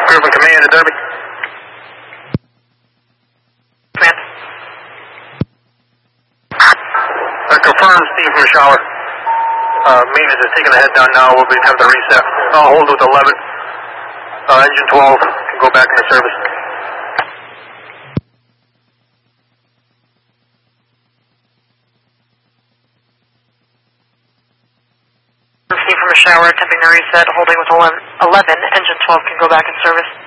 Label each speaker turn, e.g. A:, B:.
A: Clear from command to Derby.
B: Command.
A: Confirm Steve from the shower. Maintenance is taking the head down now. We'll be time to reset. I'll hold with 11. Engine 12 can go back into service.
B: Steve from the shower, attempting to reset, holding with 11. Engine 12 can go back in service.